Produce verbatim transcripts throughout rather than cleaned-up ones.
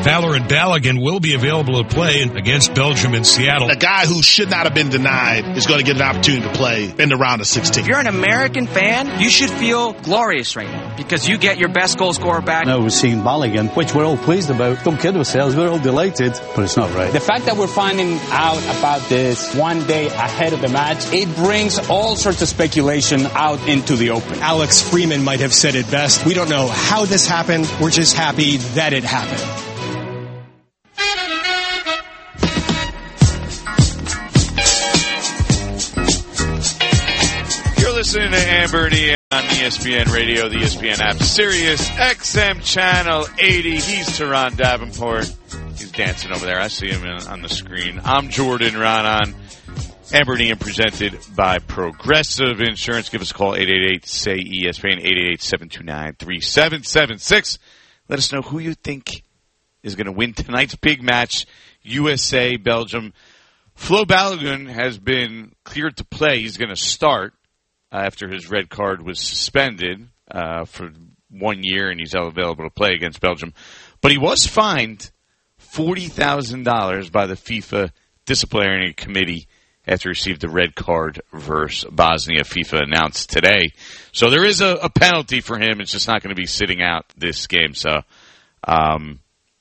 Valorant Balogun will be available to play against Belgium in Seattle. A guy who should not have been denied is going to get an opportunity to play in the round of sixteen. If you're an American fan, you should feel glorious right now because you get your best goal scorer back. Now we're seeing Balogun, which we're all pleased about. Don't kid ourselves, we're all delighted, but it's not right. The fact that we're finding out about this one day ahead of the match, it brings all sorts of speculation out into the open. Alex Freeman might have said it best. We don't know how this happened. We're just happy that it happened. Listening to Amber and Ian on E S P N Radio, the E S P N app, Sirius X M Channel eighty. He's Teron Davenport. He's dancing over there. I see him in, on the screen. I'm Jordan Raanan. Amber and Ian presented by Progressive Insurance. Give us a call, eight eight eight, S A Y, E S P N, eight eight eight, seven two nine, three seven seven six. Let us know who you think is going to win tonight's big match, U S A, Belgium. Flo Balogun has been cleared to play. He's going to start after his red card was suspended uh, for one year, and he's available to play against Belgium. But he was fined forty thousand dollars by the FIFA Disciplinary Committee after he received the red card versus Bosnia, FIFA announced today. So there is a, a penalty for him. It's just not going to be sitting out this game. So um,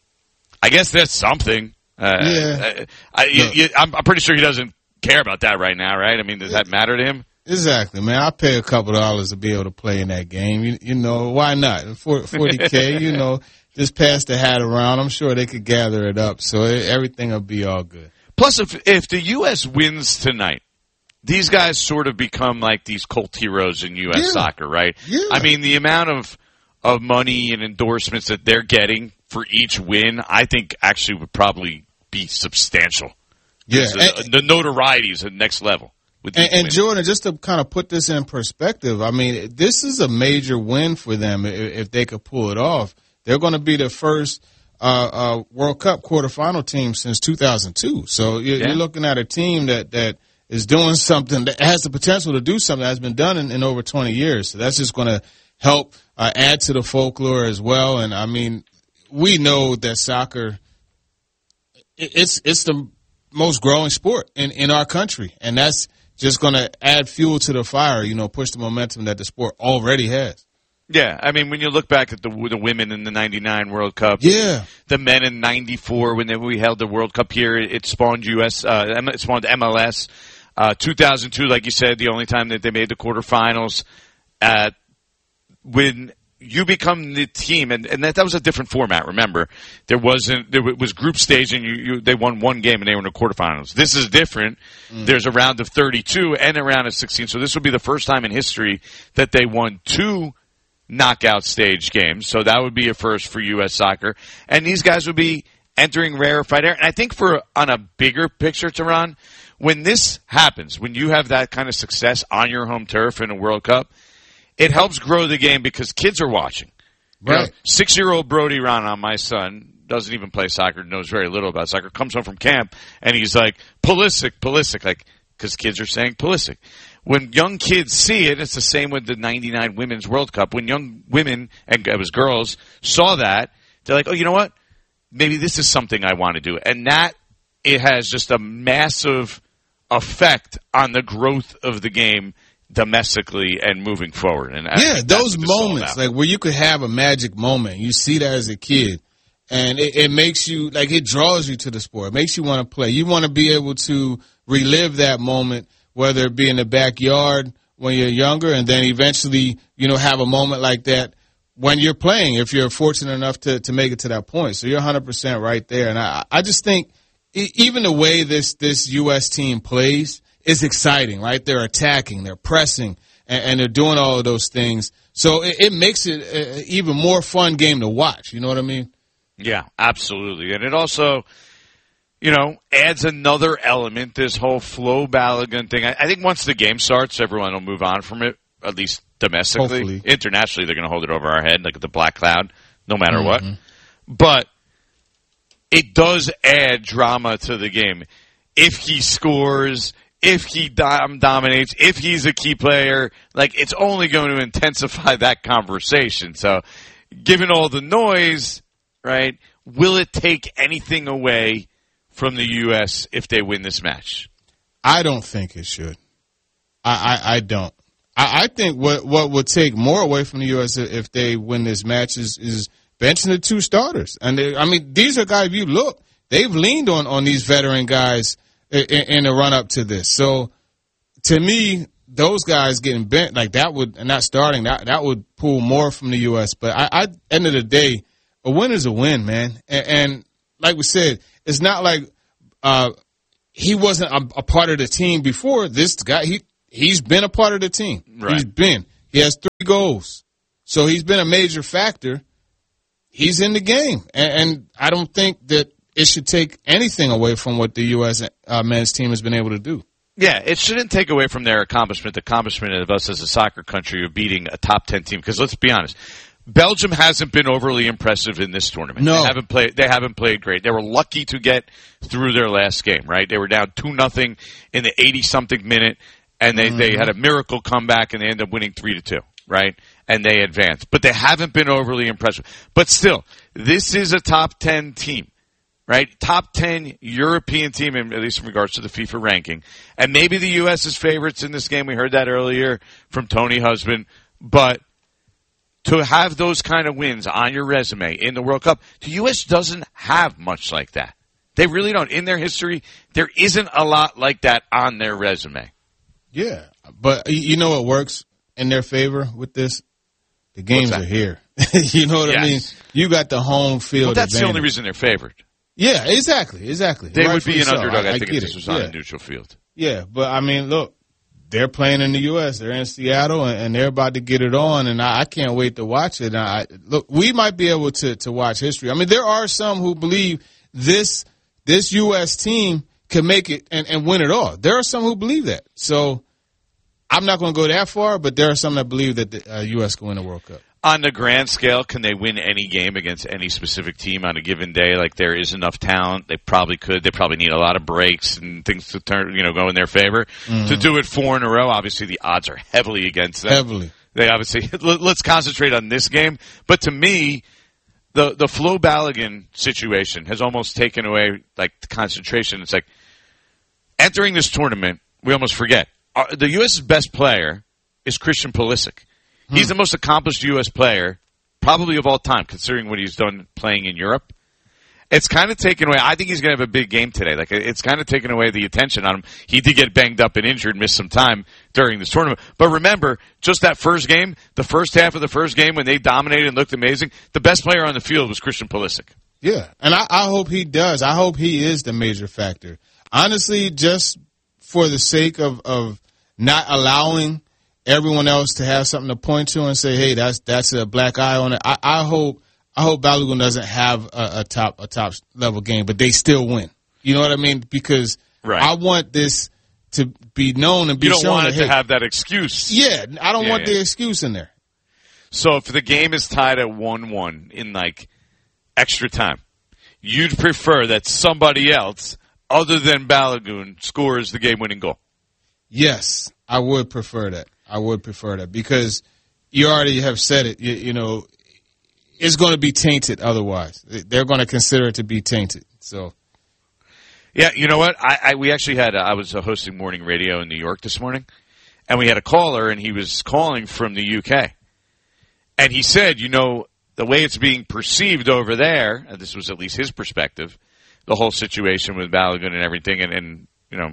I guess that's something. Uh, yeah. I, I, you, you, I'm, I'm pretty sure he doesn't care about that right now, right? I mean, does that matter to him? Exactly, man. I'll pay a couple of dollars to be able to play in that game. You, you know, why not? forty K, you know, just pass the hat around. I'm sure they could gather it up, so it, everything will be all good. Plus, if if the U S wins tonight, these guys sort of become like these cult heroes in U S yeah. soccer, right? Yeah. I mean, the amount of of money and endorsements that they're getting for each win, I think actually would probably be substantial. Yeah. The, the notoriety is at the next level. And, and Jordan, just to kind of put this in perspective, I mean, this is a major win for them if, if they could pull it off. They're going to be the first uh, uh, World Cup quarterfinal team since two thousand two. So you're, yeah. you're looking at a team that, that is doing something that has the potential to do something that has been done in, in over twenty years. So that's just going to help uh, add to the folklore as well. And, I mean, we know that soccer, it, it's it's the most growing sport in, in our country, and that's just going to add fuel to the fire, you know, push the momentum that the sport already has. Yeah, I mean, when you look back at the the women in the ninety-nine World Cup, yeah, the men in ninety-four when they, we held the World Cup here, it spawned U S, uh, it spawned M L S. Uh, two thousand two, like you said, the only time that they made the quarterfinals. Uh, when you become the team, and, and that, that was a different format, remember. There wasn't, there was group stage, and you, you, they won one game, and they were in the quarterfinals. This is different. Mm. There's a round of thirty-two and a round of sixteen, so this would be the first time in history that they won two knockout stage games, so that would be a first for U S soccer. And these guys would be entering rarefied air. And I think for on a bigger picture, Teron, when this happens, when you have that kind of success on your home turf in a World Cup, it helps grow the game because kids are watching. You right. know, six-year-old Brody Raanan, my son, doesn't even play soccer, knows very little about soccer, comes home from camp, and he's like, Pulisic, Pulisic, like, because kids are saying Pulisic. When young kids see it, it's the same with the ninety-nine Women's World Cup. When young women, and it was girls, saw that, they're like, oh, you know what? Maybe this is something I want to do. And that, it has just a massive effect on the growth of the game domestically and moving forward. And yeah, those moments, like where you could have a magic moment, you see that as a kid, and it, it makes you, like, it draws you to the sport. It makes you want to play. You want to be able to relive that moment, whether it be in the backyard when you're younger, and then eventually, you know, have a moment like that when you're playing, if you're fortunate enough to, to make it to that point. So you're one hundred percent right there. And I, I just think even the way this, this U S team plays, it's exciting, right? They're attacking, they're pressing, and, and they're doing all of those things. So it, it makes it an even more fun game to watch. You know what I mean? Yeah, absolutely. And it also, you know, adds another element, this whole Flo Balogun thing. I, I think once the game starts, everyone will move on from it, at least domestically. Hopefully. Internationally, they're going to hold it over our head like the black cloud, no matter mm-hmm. what. But it does add drama to the game. If he scores, if he dom- dominates, if he's a key player, like, it's only going to intensify that conversation. So, given all the noise, right, will it take anything away from the U S if they win this match? I don't think it should. I, I, I don't. I, I think what, what would take more away from the U S if they win this match is, is benching the two starters. And they, I mean, these are guys, if you look, they've leaned on, on these veteran guys in, in the run up to this. So to me, those guys getting bent like that would, and not starting, that, that would pull more from the U S. But I, I, end of the day, a win is a win, man. And, and like we said, it's not like, uh, he wasn't a, a part of the team before. This guy, he, he's been a part of the team. Right. He's been. He has three goals. So he's been a major factor. He's in the game. And, and I don't think that it should take anything away from what the U S uh, men's team has been able to do. Yeah, it shouldn't take away from their accomplishment, the accomplishment of us as a soccer country of beating a top ten team. Because let's be honest, Belgium hasn't been overly impressive in this tournament. No. They haven't played, they haven't played great. They were lucky to get through their last game, right? They were down two nothing in the eighty-something minute, and they, mm-hmm. they had a miracle comeback, and they ended up winning three to two, right? And they advanced. But they haven't been overly impressive. But still, this is a top ten team, right? Top ten European team, in, at least in regards to the FIFA ranking. And maybe the U S is favorites in this game. We heard that earlier from Tony Husband. But to have those kind of wins on your resume in the World Cup, the U S doesn't have much like that. They really don't. In their history, there isn't a lot like that on their resume. Yeah, but you know what works in their favor with this? The games are here. You know what yes. I mean? You got the home field Well, that's advantage. the only reason they're favored. Yeah, exactly, exactly. They right would be an so. underdog, I, I think, I if this it. was on yeah. a neutral field. Yeah, but, I mean, look, they're playing in the U S. They're in Seattle, and, and they're about to get it on, and I, I can't wait to watch it. I, look, we might be able to, to watch history. I mean, there are some who believe this this U S team can make it and, and win it all. There are some who believe that. So I'm not going to go that far, but there are some that believe that the uh, U S can win the World Cup. On the grand scale, can they win any game against any specific team on a given day? Like, there is enough talent. They probably could. They probably need a lot of breaks and things to turn, you know, go in their favor. Mm-hmm. To do it four in a row, obviously the odds are heavily against them. Heavily. They obviously, let's concentrate on this game. But to me, the, the Flo Balogun situation has almost taken away, like, the concentration. It's like, entering this tournament, we almost forget. Our, the U S's best player is Christian Pulisic. He's the most accomplished U S player, probably of all time, considering what he's done playing in Europe. It's kind of taken away. I think he's going to have a big game today. Like, it's kind of taken away the attention on him. He did get banged up and injured, missed some time during this tournament. But remember, just that first game, the first half of the first game when they dominated and looked amazing, the best player on the field was Christian Pulisic. Yeah, and I, I hope he does. I hope he is the major factor. Honestly, just for the sake of, of not allowing everyone else to have something to point to and say, hey, that's that's a black eye on it. I, I hope I hope Balogun doesn't have a, a top a top level game, but they still win. You know what I mean? Because right. I want this to be known and be shown. You don't shown want that, it to hey, have that excuse. Yeah, I don't yeah, want yeah. the excuse in there. So if the game is tied at one one in like extra time, you'd prefer that somebody else other than Balogun scores the game-winning goal? Yes, I would prefer that. I would prefer that because you already have said it. You, you know, it's going to be tainted otherwise. They're going to consider it to be tainted. So, yeah, you know what? I, I we actually had. A, I was hosting morning radio in New York this morning, and we had a caller, and he was calling from the U K, and he said, you know, the way it's being perceived over there, and this was at least his perspective, the whole situation with Balogun and everything, and, and you know,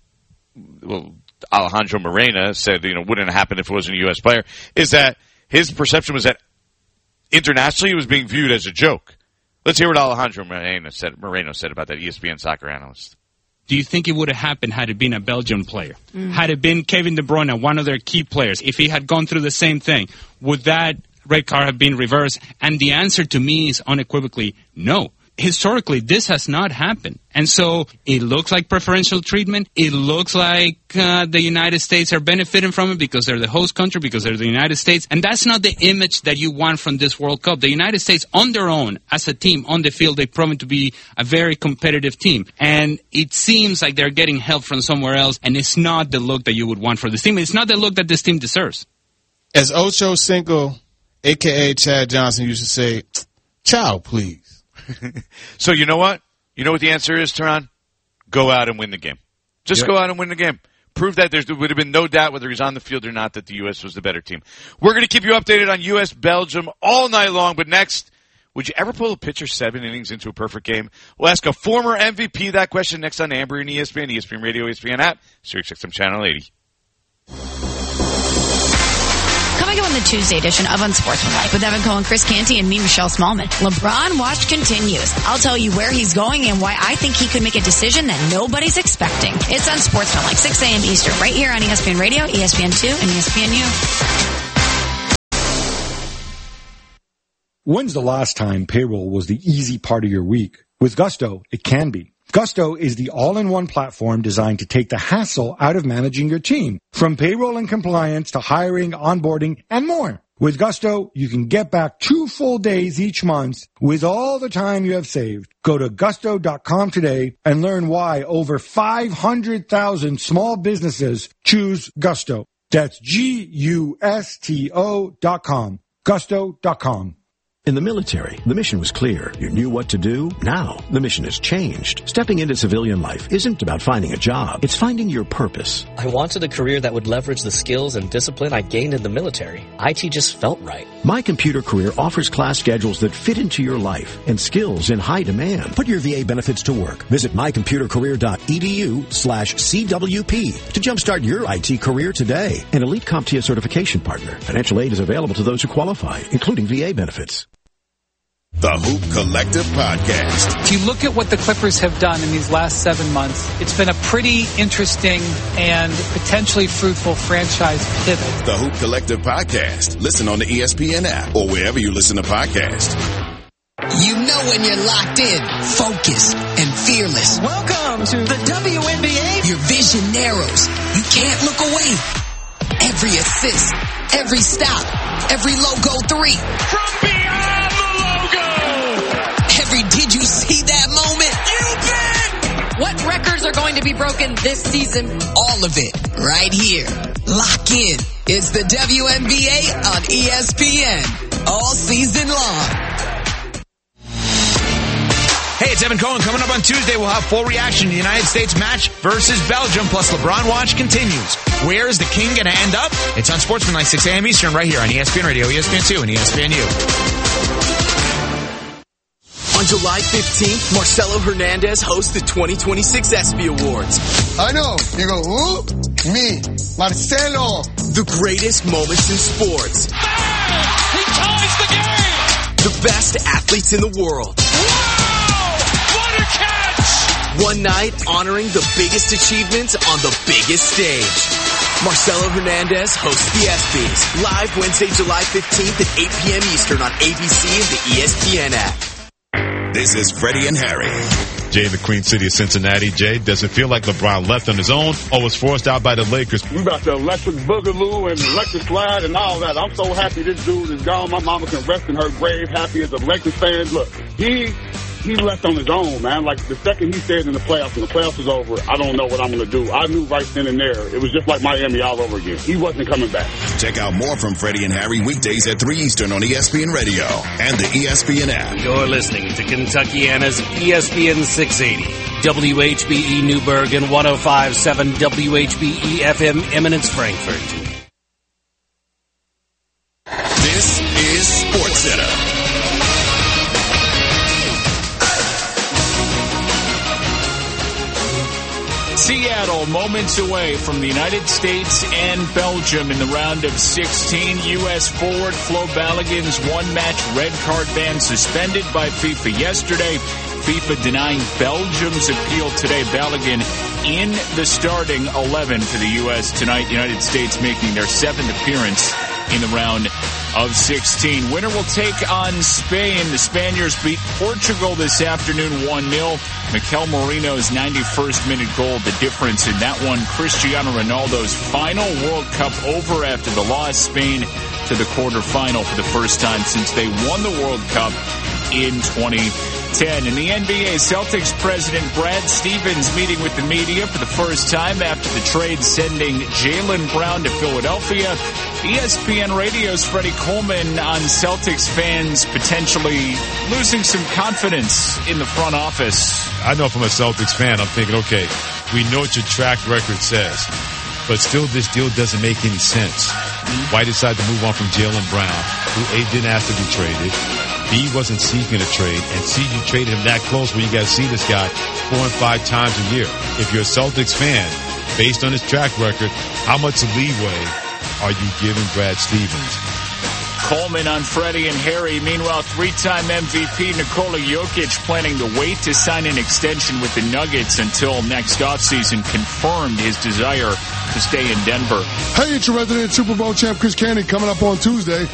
well. Alejandro Morena said, you know, wouldn't have happened if it wasn't a U S player, is that his perception was that internationally it was being viewed as a joke. Let's hear what Alejandro Moreno said, Moreno said about that, E S P N soccer analyst. Do you think it would have happened had it been a Belgian player? Mm. Had it been Kevin De Bruyne, one of their key players, if he had gone through the same thing, would that red card have been reversed? And the answer to me is unequivocally no. Historically, this has not happened. And so it looks like preferential treatment. It looks like uh, the United States are benefiting from it because they're the host country, because they're the United States. And that's not the image that you want from this World Cup. The United States, on their own, as a team, on the field, they've proven to be a very competitive team. And it seems like they're getting help from somewhere else, and it's not the look that you would want for this team. It's not the look that this team deserves. As Ocho Cinco, a k a. Chad Johnson, used to say, child, please. So you know what? You know what the answer is, Teron? Go out and win the game. Just yep. go out and win the game. Prove that there would have been no doubt whether he's on the field or not that the U S was the better team. We're going to keep you updated on U S Belgium all night long, but next, would you ever pull a pitcher seven innings into a perfect game? We'll ask a former M V P that question next on Amber and E S P N, E S P N Radio, E S P N app, Sirius X M Channel eighty. Coming up on the Tuesday edition of Unsportsmanlike with Evan Cohen, Chris Canty, and me, Michelle Smallman. LeBron watch continues. I'll tell you where he's going and why I think he could make a decision that nobody's expecting. It's Unsportsmanlike, six a.m. Eastern, right here on E S P N Radio, E S P N two, and E S P N U. When's the last time payroll was the easy part of your week? With Gusto, it can be. Gusto is the all-in-one platform designed to take the hassle out of managing your team, from payroll and compliance to hiring, onboarding, and more. With Gusto, you can get back two full days each month with all the time you have saved. Go to gusto dot com today and learn why over five hundred thousand small businesses choose Gusto. That's G U S T O dot com. gusto dot com. In the military, the mission was clear. You knew what to do. Now, the mission has changed. Stepping into civilian life isn't about finding a job. It's finding your purpose. I wanted a career that would leverage the skills and discipline I gained in the military. I T just felt right. My Computer Career offers class schedules that fit into your life and skills in high demand. Put your V A benefits to work. Visit my computer career dot e d u slash C W P to jumpstart your I T career today. An elite CompTIA certification partner. Financial aid is available to those who qualify, including V A benefits. The Hoop Collective Podcast. If you look at what the Clippers have done in these last seven months, it's been a pretty interesting and potentially fruitful franchise pivot. The Hoop Collective Podcast. Listen on the E S P N app or wherever you listen to podcasts. You know when you're locked in, focused, and fearless. Welcome to the W N B A. Your vision narrows. You can't look away. Every assist, every stop, every logo three. From beyond the logo. Every did you see that moment? You bet. What records are going to be broken this season? All of it right here. Lock in. It's the W N B A on E S P N. All season long. Hey, it's Evan Cohen. Coming up on Tuesday, we'll have full reaction to the United States match versus Belgium, plus LeBron Watch continues. Where is the king going to end up? It's on Sportsmanlike, six a.m. Eastern, right here on E S P N Radio, E S P N two, and E S P N U. On July fifteenth, Marcelo Hernandez hosts the twenty twenty-six ESPY Awards. I know. You go, who? Me, Marcelo. The greatest moments in sports. Ah, he ties the game! The best athletes in the world. One night honoring the biggest achievements on the biggest stage. Marcelo Hernandez hosts the ESPYs. Live Wednesday, July fifteenth at eight p.m. Eastern on A B C and the E S P N app. This is Freddie and Harry. Jay in the Queen City of Cincinnati. Jay, does it feel like LeBron left on his own or was forced out by the Lakers? We about the electric boogaloo and electric slide and all that. I'm so happy this dude is gone. My mama can rest in her grave happy as a Lakers fan. Look, he... He left on his own, man. Like, the second he said in the playoffs, when the playoffs was over, I don't know what I'm going to do. I knew right then and there. It was just like Miami all over again. He wasn't coming back. Check out more from Freddie and Harry weekdays at three Eastern on E S P N Radio and the E S P N app. You're listening to Kentuckiana's E S P N six eighty, W H B E Newburgh, and one oh five point seven W H B E F M Eminence Frankfurt. This is Sports Center. Seattle, moments away from the United States and Belgium in the round of sixteen. U S forward Flo Balogun's one-match red card ban suspended by FIFA yesterday. FIFA denying Belgium's appeal today. Balogun in the starting eleven for the U S tonight. United States making their seventh appearance in the round of sixteen. Winner will take on Spain. The Spaniards beat Portugal this afternoon one nil. Mikel Merino's ninety-first minute goal, the difference in that one. Cristiano Ronaldo's final World Cup over after the loss. Spain to the quarterfinal for the first time since they won the World Cup in twenty ten. In the N B A, Celtics president Brad Stevens meeting with the media for the first time after the trade sending Jaylen Brown to Philadelphia. E S P N Radio's Freddie Coleman on Celtics fans potentially losing some confidence in the front office. I know from a Celtics fan, I'm thinking, okay, we know what your track record says, but still this deal doesn't make any sense. Why decide to move on from Jaylen Brown, who A, didn't ask to be traded, B, wasn't seeking a trade, and C, you traded him that close where you got to see this guy four and five times a year. If you're a Celtics fan, based on his track record, how much leeway are you giving Brad Stevens? Coleman on Freddie and Harry. Meanwhile, three-time M V P Nikola Jokic planning to wait to sign an extension with the Nuggets until next offseason, confirmed his desire to stay in Denver. Hey, it's your resident Super Bowl champ Chris Canty coming up on Tuesday.